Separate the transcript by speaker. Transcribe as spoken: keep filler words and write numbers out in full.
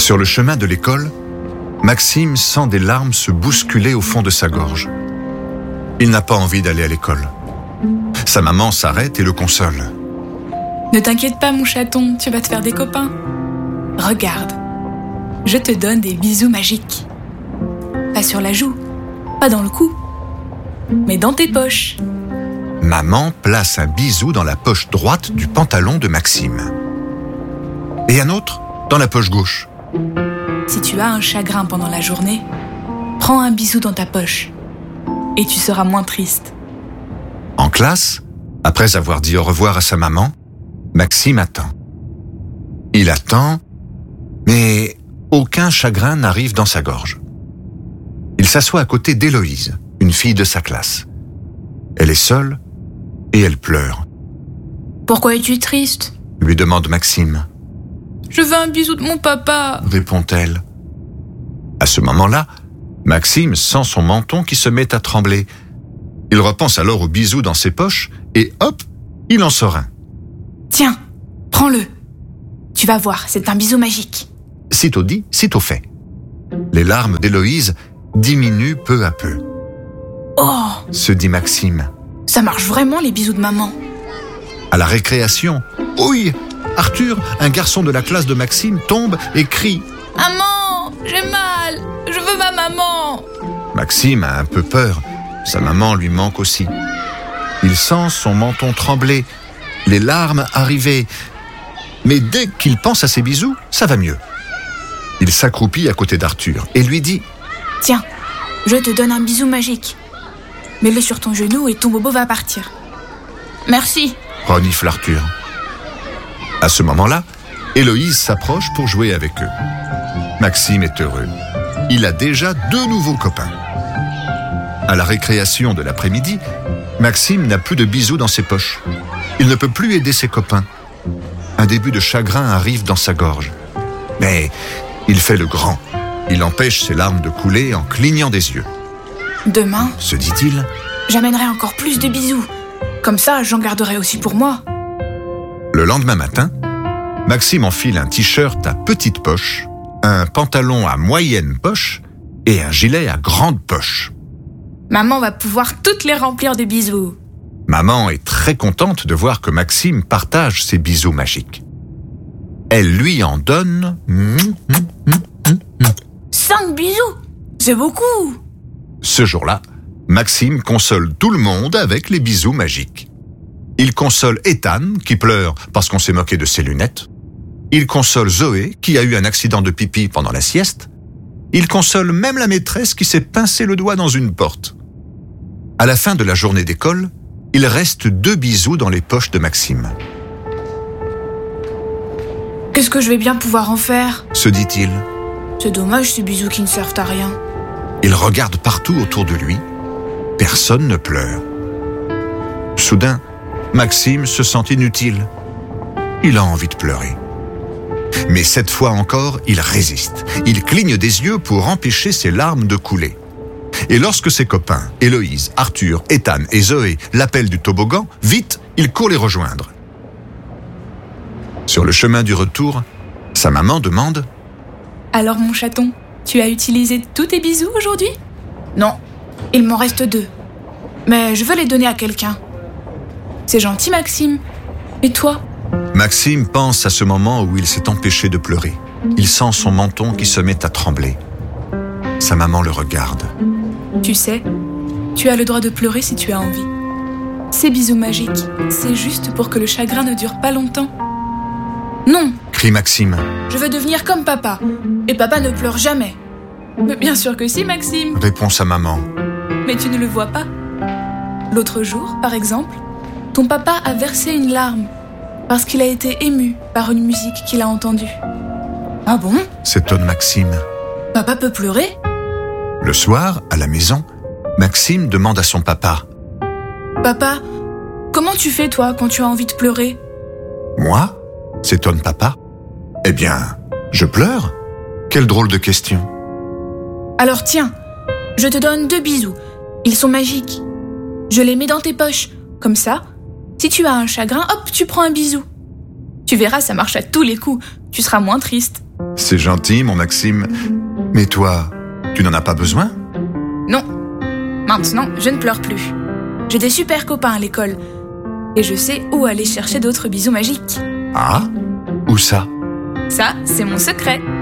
Speaker 1: Sur le chemin de l'école, Maxime sent des larmes se bousculer au fond de sa gorge. Il n'a pas envie d'aller à l'école. Sa maman s'arrête et le console.
Speaker 2: Ne t'inquiète pas mon chaton, tu vas te faire des copains. Regarde, je te donne des bisous magiques. Pas sur la joue, pas dans le cou, mais dans tes poches.
Speaker 1: Maman place un bisou dans la poche droite du pantalon de Maxime. Et un autre dans la poche gauche.
Speaker 2: Si tu as un chagrin pendant la journée, prends un bisou dans ta poche et tu seras moins triste.
Speaker 1: En classe, après avoir dit au revoir à sa maman, Maxime attend. Il attend, mais aucun chagrin n'arrive dans sa gorge. Il s'assoit à côté d'Héloïse, une fille de sa classe. Elle est seule et elle pleure.
Speaker 2: « Pourquoi es-tu triste ?»
Speaker 1: lui demande Maxime.
Speaker 2: « Je veux un bisou de mon papa »
Speaker 1: répond-elle. À ce moment-là, Maxime sent son menton qui se met à trembler. Il repense alors au bisou dans ses poches et hop, il en sort un.
Speaker 2: « Tiens, prends-le. Tu vas voir, c'est un bisou magique. »
Speaker 1: Sitôt dit, sitôt fait. Les larmes d'Héloïse diminuent peu à peu.
Speaker 2: « Oh !»
Speaker 1: se dit Maxime.
Speaker 2: « Ça marche vraiment les bisous de maman. »
Speaker 1: À la récréation, oui, Arthur, un garçon de la classe de Maxime, tombe et crie
Speaker 2: « Maman, j'ai mal, je veux ma maman !»
Speaker 1: Maxime a un peu peur, sa maman lui manque aussi. Il sent son menton trembler, les larmes arriver. Mais dès qu'il pense à ses bisous, ça va mieux. Il s'accroupit à côté d'Arthur et lui dit
Speaker 2: « Tiens, je te donne un bisou magique. Mets-le sur ton genou et ton bobo va partir. »« Merci !»
Speaker 1: renifle Arthur. À ce moment-là, Héloïse s'approche pour jouer avec eux. Maxime est heureux. Il a déjà deux nouveaux copains. À la récréation de l'après-midi, Maxime n'a plus de bisous dans ses poches. Il ne peut plus aider ses copains. Un début de chagrin arrive dans sa gorge. Mais il fait le grand. Il empêche ses larmes de couler en clignant des yeux.
Speaker 2: « Demain,
Speaker 1: se dit-il,
Speaker 2: j'amènerai encore plus de bisous. Comme ça, j'en garderai aussi pour moi. »
Speaker 1: Le lendemain matin, Maxime enfile un t-shirt à petite poche, un pantalon à moyenne poche et un gilet à grande poche.
Speaker 2: Maman va pouvoir toutes les remplir de bisous.
Speaker 1: Maman est très contente de voir que Maxime partage ses bisous magiques. Elle lui en donne...
Speaker 2: Cinq bisous, c'est beaucoup.
Speaker 1: Ce jour-là, Maxime console tout le monde avec les bisous magiques. Il console Ethan, qui pleure parce qu'on s'est moqué de ses lunettes. Il console Zoé, qui a eu un accident de pipi pendant la sieste. Il console même la maîtresse qui s'est pincé le doigt dans une porte. À la fin de la journée d'école, il reste deux bisous dans les poches de Maxime.
Speaker 2: « Qu'est-ce que je vais bien pouvoir en faire ?» se dit-il. « C'est dommage ces bisous qui ne servent à rien. »
Speaker 1: Il regarde partout autour de lui. Personne ne pleure. Soudain, Maxime se sent inutile. Il a envie de pleurer. Mais cette fois encore, il résiste. Il cligne des yeux pour empêcher ses larmes de couler. Et lorsque ses copains, Héloïse, Arthur, Ethan et Zoé, l'appellent du toboggan, vite, il court les rejoindre. Sur le chemin du retour, sa maman demande
Speaker 2: « Alors mon chaton, tu as utilisé tous tes bisous aujourd'hui ?»« Non, il m'en reste deux. Mais je veux les donner à quelqu'un. » « C'est gentil Maxime. Et toi ?»
Speaker 1: Maxime pense à ce moment où il s'est empêché de pleurer. Il sent son menton qui se met à trembler. Sa maman le regarde.
Speaker 2: « Tu sais, tu as le droit de pleurer si tu as envie. Ces bisous magiques, c'est juste pour que le chagrin ne dure pas longtemps. »« Non !»
Speaker 1: crie Maxime.
Speaker 2: « Je veux devenir comme papa. Et papa ne pleure jamais. »« Mais bien sûr que si, Maxime !»
Speaker 1: répond sa maman.
Speaker 2: « Mais tu ne le vois pas. L'autre jour, par exemple, ton papa a versé une larme parce qu'il a été ému par une musique qu'il a entendue. »« Ah bon ?»
Speaker 1: s'étonne Maxime.
Speaker 2: « Papa peut pleurer ?»
Speaker 1: Le soir, à la maison, Maxime demande à son papa.
Speaker 2: « Papa, comment tu fais toi quand tu as envie de pleurer ?»«
Speaker 1: Moi ?» s'étonne papa. « Eh bien, je pleure. Quelle drôle de question. »«
Speaker 2: Alors tiens, je te donne deux bisous. Ils sont magiques. Je les mets dans tes poches. Comme ça, si tu as un chagrin, hop, tu prends un bisou. Tu verras, ça marche à tous les coups. Tu seras moins triste. »
Speaker 1: C'est gentil, mon Maxime. Mais toi, tu n'en as pas besoin?
Speaker 2: Non. Maintenant, je ne pleure plus. J'ai des super copains à l'école. Et je sais où aller chercher d'autres bisous magiques.
Speaker 1: Ah? Où ça?
Speaker 2: Ça, c'est mon secret.